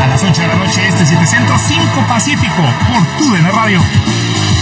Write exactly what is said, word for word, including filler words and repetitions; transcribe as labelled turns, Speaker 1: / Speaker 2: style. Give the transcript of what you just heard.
Speaker 1: a las ocho de la noche este, siete centro, cinco pacífico, por TUDN Radio.